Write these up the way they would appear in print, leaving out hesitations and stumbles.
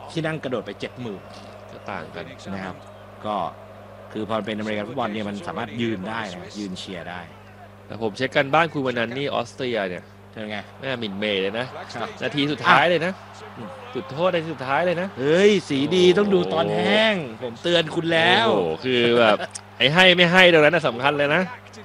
ที่นั่งกระโดดไป 70,000 ก็ต่างกันนะครับก็คือพอเป็นอเมริกันฟุตบอลเนี่ยมันสามารถยืนได้นะยืนเชียร์ได้แต่ผมเช็คกันบ้านคุณวันนั้นนี่ออสเตรียเนี่ยใช่ไงแม่หมิ่นเมย์เลยนะนาทีสุดท้ายเลยนะจุดโทษในสุดท้ายเลยนะเฮ้ยสีดีต้องดูตอนแห้งผมเตือนคุณแล้วโอ้คือแบบไอ้ให้ไม่ให้ตรงนั้นสำคัญเลยนะ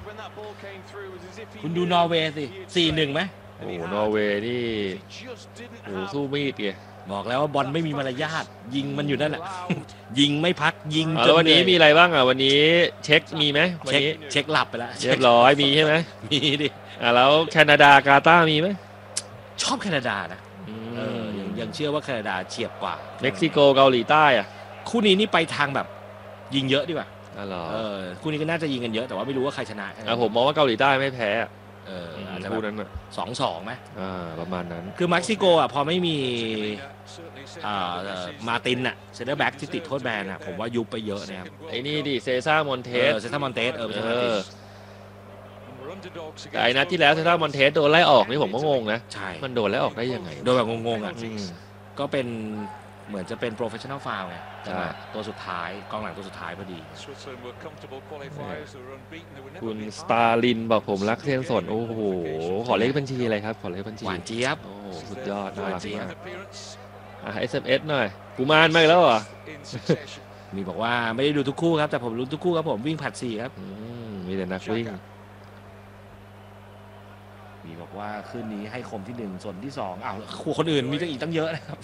คุณดูนอร์เวย์สิ4-1ไหมโอ้นอร์เวย์นี่โอ้สู้มีดไงบอกแล้วว่าบอลไม่มีมารยาทยิงมันอยู่นั่นแหละยิงไม่พักยิงแล้ววันนี้มีอะไรบ้างอ่ะวันนี้เช็คมีไหมวันนี้เช็คหลับไปแล้วเรียบร้อยมีใช่ไหมมีดิแล้วแคนาดากาตาร์มีไหมชอบแคนาดานะยังเชื่อว่าแคนาดาเฉียบกว่าเม็กซิโกเกาหลีใต้อ่ะคู่นี้นี่ไปทางแบบยิงเยอะดีกว่าคู่นี้ก็น่าจะยิงกันเยอะแต่ว่าไม่รู้ว่าใครชนะผมมองว่าเกาหลีใต้ไม่แพ้อาจจะคู่นั้นอ่ะ 2-2ไหมประมาณนั้นคือเม็กซิโกอ่ะพอไม่มีมาตินอ่ะเซนเตอร์แบ็กที่ติดโทษแบนอ่ะผมว่ายุบไปเยอะนะครับไอ้นี่ดิเซซ่ามอนเทสแต่ไอ้นัดที่แล้วเซซ่ามอนเทสโดนไล่ออกนี่ผมก็งงนะใช่มันโดนไล่ออกได้ยังไงโดนแบบงงๆอ่ะก็เป็นเหมือนจะเป็นโปรเฟชชั่นอลฟาวล์ไงตัวสุดท้ายกองหลังตัวสุดท้ายพอดีคุณสตาลินบอกผมรักเทียนสนโอ้โหขอเลขบัญชีอะไรครับขอเลขบัญชีหวานเจี๊ยบโอ้สุดยอดน่ารักมากSMS หน่อยกูมานมาแล้วเหรอมีบอกว่าไม่ได้ดูทุกคู่ครับแต่ผมรู้ทุกคู่ครับผมวิ่งผัด4ครับมีแต่นักวิ่งมีบอกว่าคืนนี้ให้คมที่1ส่วนที่2คู่คนอื่นมีอีกตั้งเยอะนะครับ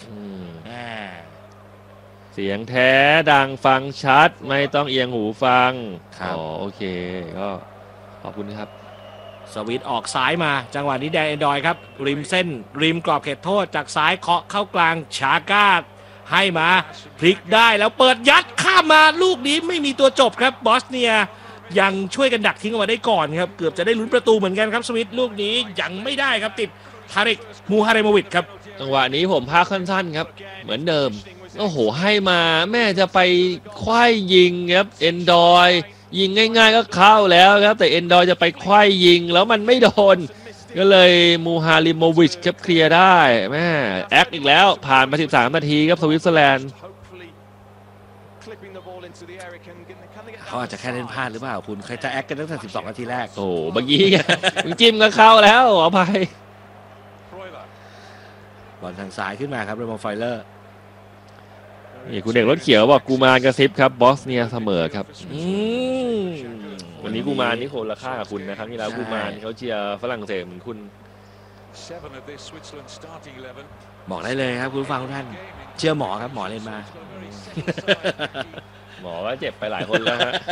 เสียงแท้ดังฟังชัดไม่ต้องเอียงหูฟังโอเคก็ขอบคุณครับสวิตออกซ้ายมาจังหวะนี้แดนแอนดรอยครับริมเส้นริมกรอบเขตโทษจากซ้ายเคาะเข้ากลางชาก้าให้มาพลิกได้แล้วเปิดยัดข้ามมาลูกนี้ไม่มีตัวจบครับบอสเนียยังช่วยกันดักทิ้งออกมาได้ก่อนครับเกือบจะได้ลุ้นประตูเหมือนกันครับสวิตลูกนี้ยังไม่ได้ครับติดทาริกมูฮาเรโมวิชครับจังหวะนี้ผมพากสั้นๆครับเหมือนเดิมโอ้โหให้มาแม่จะไปคว้ายยิงครับเอนดอยยิงง่ายๆก็เข้าแล้วครับแต่เอนดอยจะไปคว้ายยิงแล้วมันไม่โดนก็เลยมูฮาริโมวิชครับเคลียร์ได้แม่แอคอีกแล้วผ่านมา13นาทีครับสวิตเซอร์แลนด์เขาอาจจะแค่เล่นพลาดหรือเปล่าคุณใครจะแอคกันตั้งแต่12นาทีแรกโอ้เมื่อกี้จิ้มก็เข้าแล้วขออภัยบอลทางซ้ายขึ้นมาครับเรโมไฟเลอร์นี่คุณเด็กรถเขียวบอกกูมารกระซิบครับบอสเนียเสมอครับวันนี้กูมารนี่คนละค่ากับคุณนะครับที่แล้วกูมารเขาเชียร์ฝรั่งเศสเหมือนคุณบอกได้เลยครับคุณฟังทุกท่านเชื่อหมอครับหมอเล่นมาหมอว่าเจ็บไปหลายคนแล้วฮะ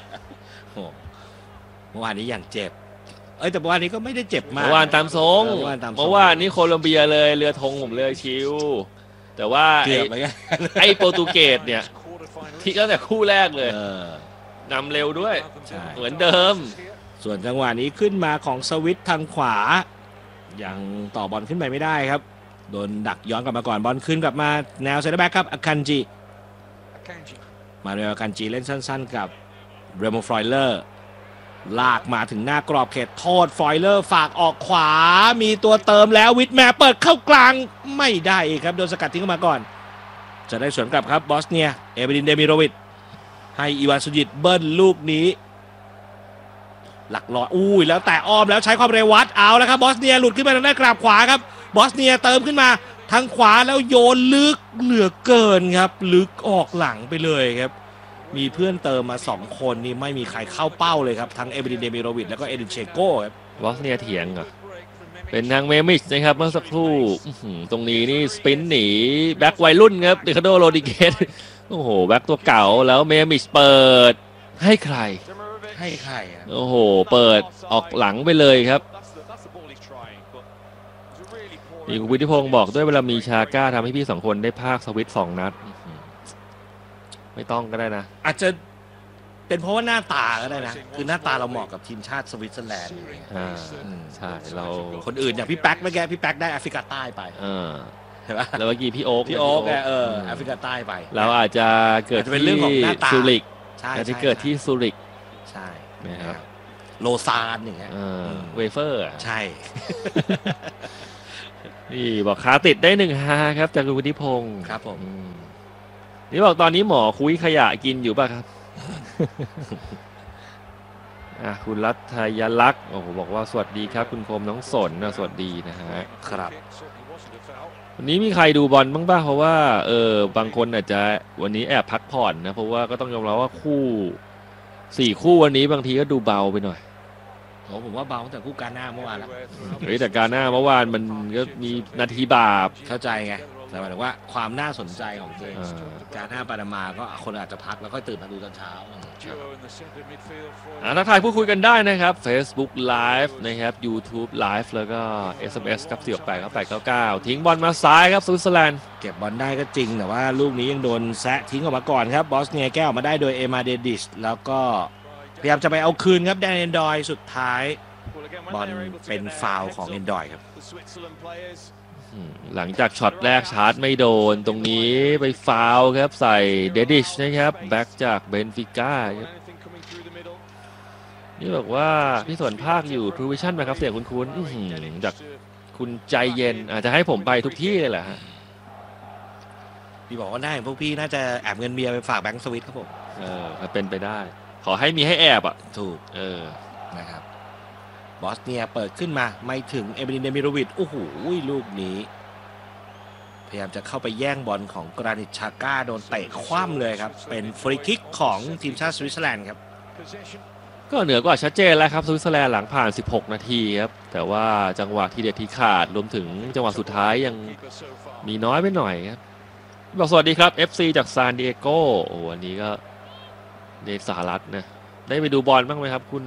เมื่อวานนี้อย่างเจ็บแต่เมื่อวานนี้ก็ไม่ได้เจ็บมากเมื่อวานตามทรงเมื่อวานนี้โคลอมเบียเลยเรือธงผมเลยชิวแต่ว่าไอ้โปรตุเกสเนี่ยที่ตั้งแต่คู่แรกเลยนำเร็วด้วยเหมือนเดิมส่วนจังหวะนี้ขึ้นมาของสวิตทางขวายังต่อบอลขึ้นไปไม่ได้ครับโดนดักย้อนกลับมาก่อนบอลขึ้นกลับมาแนวเซนเตอร์แบ็กครับอาคันจิมาเรโออาคันจิเล่นสั้นๆกับเรโมฟรอยเลอร์ลากมาถึงหน้ากรอบเขตโทษฟรอยเลอร์ฝากออกขวามีตัวเติมแล้ววิทแมร์เปิดเข้ากลางไม่ได้ครับโดนสกัดทิ้งมาก่อนจะได้สวนกลับครับบอสเนียเอเบดินเดมิโรวิชให้อีวานซูจิตเบิ้ลลูกนี้หลักร้อยแล้วแต่อ้อมแล้วใช้ความเร็ววัดเอาแล้วครับบอสเนียหลุดขึ้นมาทางด้านกราบขวาครับบอสเนียเติมขึ้นมาทางขวาแล้วโยนลึกเหลือเกินครับลึกออกหลังไปเลยครับมีเพื่อนเติมมา2คนนี่ไม่มีใครเข้าเป้าเลยครับทั้งเอเบดินเดมิโรวิชแล้วก็เอดินเชโก้ครับบอสเนียเถียงเหรอเป็นทางเมมิชนะครับเมื่อสักครู่ตรงนี้นี่สปินหนีแบ็ควัยรุ่นครับดิคาโดโรดิเกสโอ้โหแบ็คตัวเก่าแล้วเมมิชเปิดให้ใครโอ้โหเปิดออกหลังไปเลยครับนี่คุณวิทิพงศ์บอกด้วยเวลามีชาก้าทำให้พี่2คนได้พากสวิต2นัดไม่ต้องก็ได้นะอาจจะเป็นเพราะว่าหน้าตาก็ได้นะคือหน้าตาเราเหมาะกับทีมชาติสวิตเซอร์แลนด์ใช่เราคนอื่นอย่างพี่แป๊กเมื่อกี้พี่แป๊กได้แอฟริกาใต้ไปเห็นปะแล้วเมื่อกี้พี่โอ๊กแอฟริกาใต้ไปเราอาจจะเกิดที่ซูริกอาจจะเกิดที่ซูริกใช่นะครับโลซานอย่างเงี้ยเวเฟอร์ใช่นี่บอกขาติดได้1 ฮาครับจากคุณวุฒิพงศ์ครับผมนี่บอกตอนนี้หมอคุยขยะกินอยู่ป่ะครับ คุณรัฐยลักษณ์โอ้โหบอกว่าสวัสดีครับคุณคมน้องสนนะสวัสดีนะฮะครับวันนี้มีใครดูบอลบ้างป่ะเพราะว่าบางคนอาจจะวันนี้แอบพักผ่อนนะเพราะว่าก็ต้องยอมรับว่า4 คู่วันนี้บางทีก็ดูเบาไปหน่อยผมว่าเบาตั้งแต่คู่การหน้าเมื่อวานแล้วแต่การหน้าเมื่อวานมันก็มีนาทีบาปเข้าใจไงแต่หมายถึงว่าความน่าสนใจของเกมอ่าการหน้าปานามาก็คนอาจจะพักแล้วก็ตื่นมาดูตอนเช้าทักทายพูดคุยกันได้นะครับ Facebook Live นะครับ YouTube Live แล้วก็ SMS ครับ468ครับ899ทิ้งบอลมาซ้ายครับสวิตเซอร์แลนด์เก็บบอลได้ก็จริงแต่ว่าลูกนี้ยังโดนแซะทิ้งออกมาก่อนครับบอสเนียแก้วออกมาได้โดยเอมาเดดิชแล้วก็พยายามจะไปเอาคืนครับแดนเอนดอยสุดท้ายบอลเป็นฟาวล์ของเอนดอยครับหลังจากช็อตแรกชาร์จไม่โดนตรงนี้ไปฟาวล์ครับใส่เดดิชนะครับแบ็กจากเบนฟิก้าครับนี่บอกว่าพี่สวนภาคอยู่ True Vision ไหมครับเสียงคุ้นๆจากคุณใจเย็นอาจจะให้ผมไปทุกที่เลยแหละฮะพี่บอกว่าได้พวกพี่น่าจะแอบเงินเบียร์ไปฝากแบงก์สวิตครับผมถ้าเป็นไปได้ ขอให้มีให้แอบอ่ะถูกนะครับบอสเนียเปิดขึ้นมาไม่ถึงเอเบรินเดมิโรวิชโอ้โหลูกนี้พยายามจะเข้าไปแย่งบอลของกรานิตชาก้าโดนเตะคว่ำเลยครับเป็นฟรีคิกของทีมชาติสวิตเซอร์แลนด์ครับก็เหนือกว่าชัดเจนแล้วครับสวิตเซอร์แลนด์หลังผ่าน16 นาทีครับแต่ว่าจังหวะที่เด็ดที่ขาดรวมถึงจังหวะสุดท้ายยังมีน้อยไปหน่อยครับบอกสวัสดีครับ FC จากซานดิเอโกโอ้วันนี้ก็ในสหรัฐนะได้ไปดูบอลบ้างไหมครับคุณ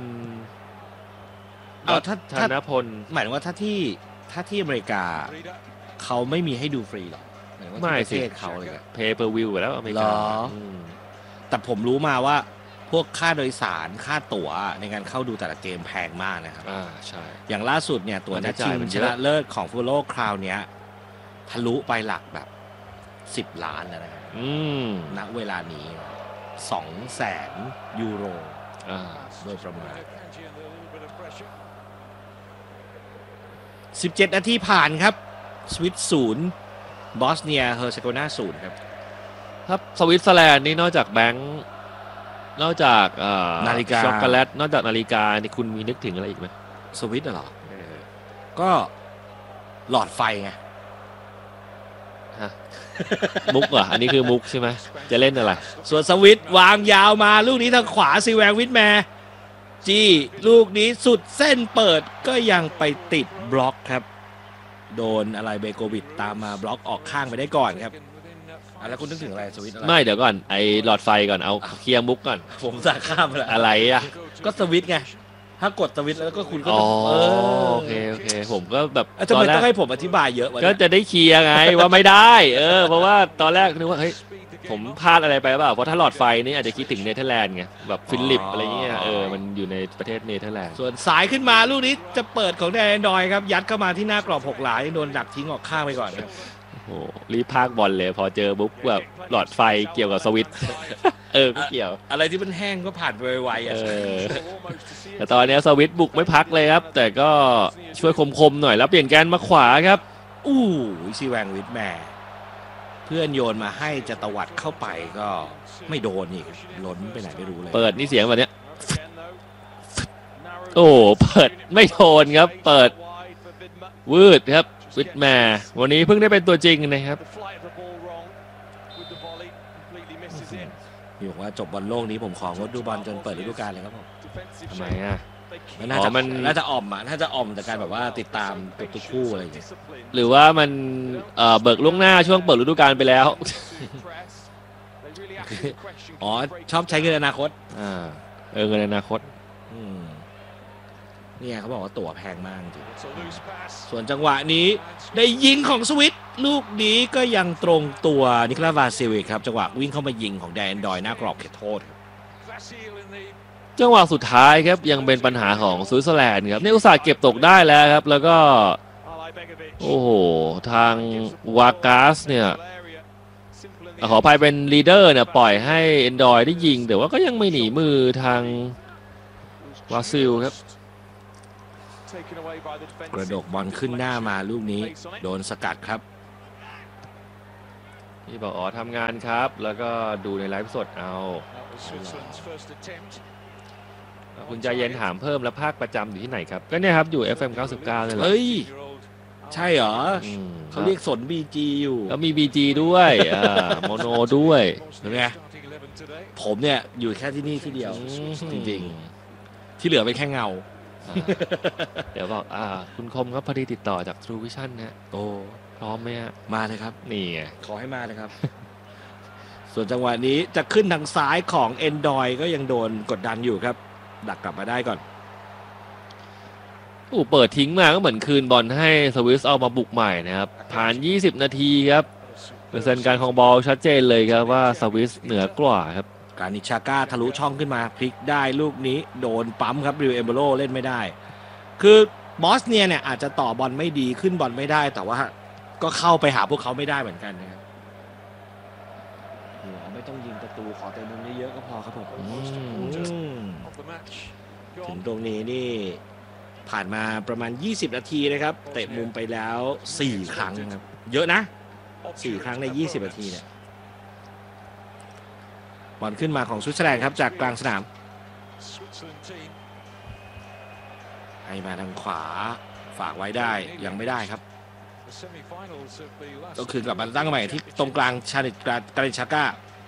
ถ้าธนพลหมายถึงว่าถ้าที่อเมริกาเขาไม่มีให้ดูฟรีหรอกไม่ประสิเทศเขาเลยเพย์เปอร์วิวแล้วอเมริกาแต่ผมรู้มาว่าพวกค่าโดยสารค่าตั๋วในการเข้าดูแต่ละเกมแพงมากนะครับใช่อย่างล่าสุดเนี่ยตั๋วนัดชิงชนะเลิศของฟุตบอลโลกคราวนี้ทะลุไปหลักแบบ10 ล้านแล้วนะครับณเวลานี้200,000 ยูโรโดยประมาณ17 นาทีผ่านครับสวิต0บอสเนียเฮอร์เซโกนา0ครับครับสวิตเซอร์แลนด์นี่นอกจากแบงค์นอกจากนาฬิกาช็อกโกแลตนอกจากนาฬิกานี่คุณมีนึกถึงอะไรอีกไหมสวิตเหรอก็หลอดไฟไงมุกเหรออันนี้คือมุกใช่ไหมจะเล่นอะไรส่วนสวิตวางยาวมาลูกนี้ทางขวาซีแวงวิทแมร์จี้ลูกนี้สุดเส้นเปิดก็ยังไปติดบล็อกครับโดนอะไรเบโกวิดตามมาบล็อกออกข้างไปได้ก่อนครับแล้วคุณนึกถึงอะไรสวิตอะไรไม่เดี๋ยวก่อนไอหลอดไฟก่อนเอาเคลียร์มุกก่อนผมสั่งข้ามแล้วอะไรอ่ะก็สวิตไงถ้ากดสวิตแล้วก็คุณก็โอเคผมก็แบบทำไมต้องให้ผมอธิบายเยอะก็จะได้เคลียร์ไงว่าไม่ได้เพราะว่าตอนแรกนึกว่าเฮ้ยผมพลาดอะไรไปเปล่าเพราะถ้าหลอดไฟนี่อาจจะคิดถึงเนเธอร์แลนด์ไงแบบฟิลิปอะไรเงี้ยมันอยู่ในประเทศเนเธอร์แลนด์ส่วนสายขึ้นมาลูกนี้จะเปิดของแดนดอยครับยัดเข้ามาที่หน้ากรอบ6 หลาโดนดักทิ้งออกข้างไปก่อนครับโอ้รีบพากบอลเลยพอเจอบุ๊กแบบหลอดไฟเกี่ยวกับสวิตก็เกี่ยวอะไรที่มันแห้งก็ผ่านไปไวๆแต่ตอนนี้สวิตบุกไม่พักเลยครับแต่ก็ช่วยคมๆหน่อยแล้วเปลี่ยนแกนมาขวาครับซีแวงวิทแมร์เพื่อนโยนมาให้จะตวัดเข้าไปก็ไม่โดนอีกล้นไปไหนไม่รู้เลยเปิดนี่เสียงแบบนี้เปิดไม่โดนครับเปิดวืดครับวิทแมร์วันนี้เพิ่งได้เป็นตัวจริงนะครับบอกว่าจบบอลโลกนี้ผมของดดูบอลจนเปิดฤดูกาลเลยครับผมทำไมอ่ะมันน่าจะอ่อมแต่การแบบว่าติดตามทุกคู่อะไรอย่างเงี้ยหรือว่ามันเบิกล่วงหน้าช่วงเปิดฤดูกาลไปแล้วชอบใช้เงินอนาคตเงินอนาคตเนี่ยเขาบอกว่าตั๋วแพงมากจริงส่วนจังหวะนี้ได้ยิงของสวิตลูกนี้ก็ยังตรงตัวนิโคลา วาซิวิคครับจังหวะวิ่งเข้ามายิงของแดนดอยหน้ากรอบเขตโทษจังหวะสุดท้ายครับยังเป็นปัญหาของสวิตเซอร์แลนด์ครับนี่อุตส่าห์เก็บตกได้แล้วครับแล้วก็โอ้โหทางวากาสเนี่ยขออภัยเป็นลีดเดอร์เนี่ยปล่อยให้เอนดอยได้ยิงแต่ว่าก็ยังไม่หนีมือทางวาซิลครับกระดกบอลขึ้นหน้ามาลูกนี้โดนสกัดครับพี่บอกอ๋อทำงานครับ แล้วก็ดูในไลฟ์สดเอา คุณใจเย็นถามเพิ่มแล้วภาคประจำอยู่ที่ไหนครับ ก็เนี่ยครับอยู่ FM 99นี่แหละเฮ้ย ใช่เหรออืมเขาเรียกสน BG อยู่แล้วมี BG ด้วยโมโนด้วยเห็นไหมผมเนี่ยอยู่แค่ที่นี่ที่เดียว จริง ๆ ที่เหลือเป็นแค่เงาเดี๋ยวบอกคุณคมครับพอดีติดต่อจาก True Vision นะโอ้พร้อมไหมฮะมาเลยครับนี่ไงขอให้มาเลยครับ ส่วนจังหวะนี้จะขึ้นทางซ้ายของ Endoy ก็ยังโดนกดดันอยู่ครับ ดักกลับมาได้ก่อนเปิดทิ้งมาก็เหมือนคืนบอลให้สวิสเอามาบุกใหม่นะครับผ่าน 20 นาทีครับเปอร์เซ็นต์การครองบอลชัดเจนเลยครับว่าสวิสเหนือกว่าครับการนิชาก้าทะลุช่องขึ้นมาพลิกได้ลูกนี้โดนปั๊มครับริวเอมโบโลเล่นไม่ได้ คือบอสเนียเนี่ยอาจจะต่อบอลไม่ดีขึ้นบอลไม่ได้ แต่ว่าก็เข้าไปหาพวกเขาไม่ได้เหมือนกันนะครับไม่ต้องยิงประตูขอเตะมุมเยอะๆก็พอครับผมถึงตรงนี้นี่ผ่านมาประมาณ20 นาทีนะครับเตะมุมไปแล้ว4 ครั้งครับเยอะนะ4 ครั้งใน20 นาทีเนี่ยบอลขึ้นมาของสวิตเซอร์แลนด์ครับจากกลางสนามให้มาทางขวาฝากไว้ได้ยังไม่ได้ครับต้องคืนกลับมาตั้งใหม่ที่ตรงกลางชาลิตกาลินชาก้า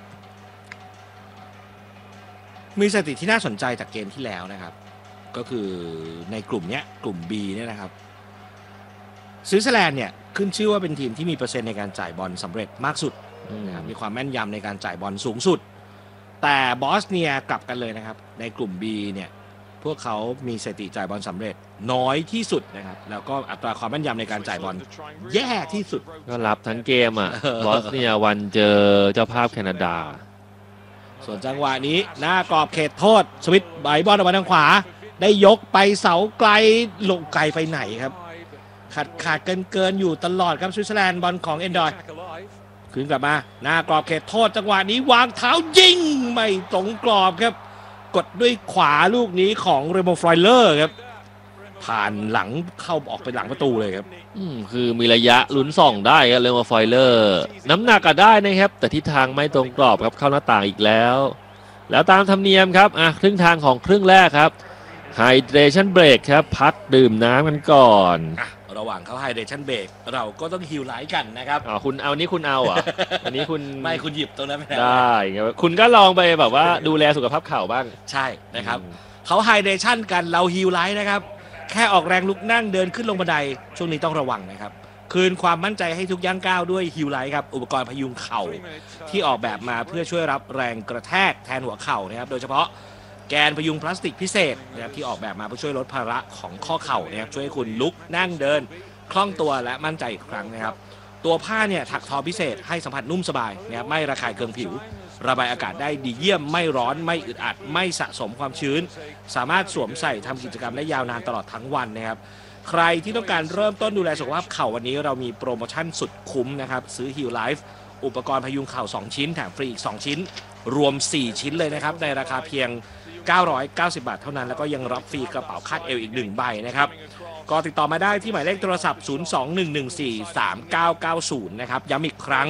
มีสถิติที่น่าสนใจจากเกมที่แล้วนะครับก็คือในกลุ่มนี้กลุ่ม B เนี่ยนะครับสวิตเซอร์แลนด์เนี่ยขึ้นชื่อว่าเป็นทีมที่มีเปอร์เซ็นต์ในการจ่ายบอลสำเร็จมากสุดนะครับมีความแม่นยำในการจ่ายบอลสูงสุดแต่บอสเนียกลับกันเลยนะครับในกลุ่ม B เนี่ยพวกเขามีสถิติจ่ายบอลสำเร็จน้อยที่สุดนะครับแล้วก็อัตราความแม่นยำในการจ่ายบอลแย่ที่สุดก็รับทั้งเกมบอสเนียวันเจอเจ้าภาพแคนาดาส่วนจังหวะนี้หน้ากรอบเขตโทษสวิตใบบอลออกมาทางขวาได้ยกไปเสาไกลลงไกลไปไหนครับขาดเกินอยู่ตลอดครับสวิตเซอร์แลนด์บอลของเอนดอยคืนกลับมาหน้ากรอบเขตโทษจังหวะนี้วางเท้ายิงไม่ตรงกรอบครับกดด้วยขวาลูกนี้ของเรโมฟลอยเลอร์ครับผ่านหลังเข้าออกไปหลังประตูเลยครับคือมีระยะลุ้นส่องได้ครับเรโมฟลอยเลอร์น้ำหนักก็ได้นะครับแต่ทิศทางไม่ตรงกรอบครับเข้าหน้าต่างอีกแล้วตามธรรมเนียมครับครึ่งทางของครึ่งแรกครับไฮเดรชั่นเบรกครับพักดื่มน้ำกันก่อนระหว่างเขาไฮเดรชั่นเบรกเราก็ต้องฮิลไลท์กันนะครับคุณเอานี้คุณเอาอันนี้คุณไม่คุณหยิบตรงนั้นไม่ได้คุณก็ลองไปแบบว่าดูแลสุขภาพเข่าบ้างใช่นะครับเขาไฮเดรชั่นกันเราฮิลไลท์นะครับแค่ออกแรงลุกนั่งเดินขึ้นลงบันไดช่วงนี้ต้องระวังนะครับคืนความมั่นใจให้ทุกย่างก้าวด้วยฮิลไลท์ครับอุปกรณ์พยุงเข่าที่ออกแบบมาเพื่อช่วยรับแรงกระแทกแทนหัวเข่านะครับโดยเฉพาะแกนพยุงพลาสติกพิเศษนะครับที่ออกแบบมาเพื่อช่วยลดภาระของข้อเข่านะครับช่วยให้คุณลุกนั่งเดินคล่องตัวและมั่นใจอีกครั้งนะครับตัวผ้าเนี่ยถักทอพิเศษให้สัมผัสนุ่มสบายนะครับไม่ระคายเคืองผิวระบายอากาศได้ดีเยี่ยมไม่ร้อนไม่อึดอัดไม่สะสมความชื้นสามารถสวมใส่ทำกิจกรรมได้ยาวนานตลอดทั้งวันนะครับใครที่ต้องการเริ่มต้นดูแลสุขภาพเข่าวันนี้เรามีโปรโมชั่นสุดคุ้มนะครับซื้อ Heal Life อุปกรณ์พยุงเข่า2ชิ้นแถมฟรีอีก2ชิ้นรวม4ชิ้นเลยนะครับในราคาเพียง990 บาทเท่านั้นแล้วก็ยังรับฟรีกระเป๋าคาดเอวอีก1ใบนะครับก็ติดต่อมาได้ที่หมายเลขโทรศัพท์ 021143990 นะครับย้ำอีกครั้ง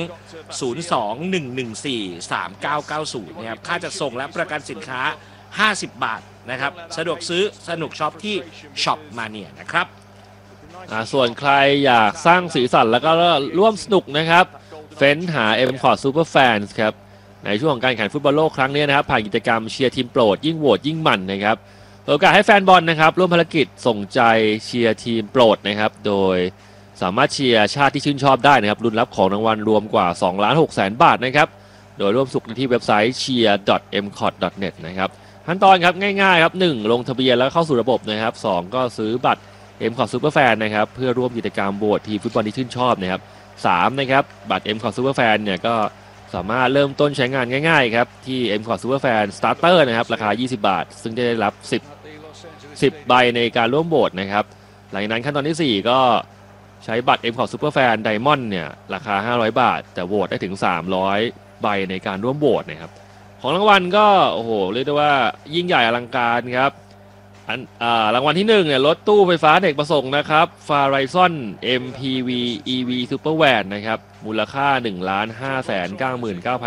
021143990 นะครับค่าจัดส่งและประกันสินค้า50 บาทนะครับสะดวกซื้อสนุกช็อปที่ช็อปมาเนียนะครับส่วนใครอยากสร้างสีสันแล้วก็ร่วมสนุกนะครับเฟ้นหา M-Port Super Fans ครับในช่วงของการแข่งฟุตบอลโลกครั้งนี้นะครับผ่านกิจกรรมเชียร์ทีมโปรดยิ่งโหวตยิ่งมันนะครับโอกาสให้แฟนบอลนะครับร่วมภารกิจส่งใจเชียร์ทีมโปรดนะครับโดยสามารถเชียร์ชาติที่ชื่นชอบได้นะครับลุ้นรับของรางวัลรวมกว่า 2,600,000 บาทนะครับโดยร่วมสุขที่เว็บไซต์ cheer.mcot.net นะครับขั้นตอนครับง่ายๆครับ1ลงทะเบียนแล้วเข้าสู่ระบบนะครับ2ก็ซื้อบัตร M-Port Super Fan นะครับเพื่อร่วมกิจกรรมโหวตทีมฟุตบอลที่ชื่นชอบนะครับ3นะครับบัตร M-Port Super Fan เนี่ยก็สามารถเริ่มต้นใช้งานง่ายๆครับที่ M-Port Super Fan Starter นะครับราคา20 บาทซึ่งจะได้รับ10ใบในการร่วมโหวตนะครับหลังจากนั้นขั้นตอนที่4ก็ใช้บัตร M-Port Super Fan Diamond เนี่ยราคา500 บาทแต่โหวตได้ถึง300ใบในการร่วมโหวตนะครับของรางวัลก็โอ้โหเรียกได้ว่ายิ่งใหญ่อลังการครับรางวัลที่1เนี่ยรถตู้ไฟฟ้าเด็กประสงค์นะครับ Farizon MPV EV Super Van นะครับมูลค่า 1,599,000